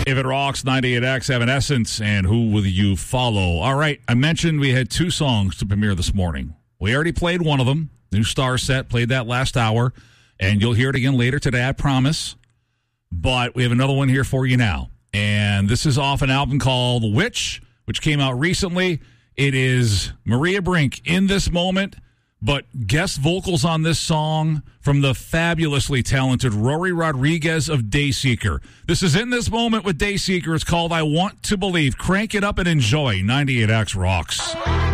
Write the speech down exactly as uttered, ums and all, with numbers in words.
If it rocks, ninety-eight X, Evanescence, and Who Will You Follow? All right, I mentioned we had two songs to premiere this morning. We already played one of them, New Star Set, played that last hour, and you'll hear it again later today, I promise. But we have another one here for you now, and this is off an album called Witch, which came out recently. It is Maria Brink, In This Moment, but guest vocals on this song from the fabulously talented Rory Rodriguez of Dayseeker. This is In This Moment with Dayseeker. It's called I Want to Believe. Crank it up and enjoy. ninety-eight X rocks.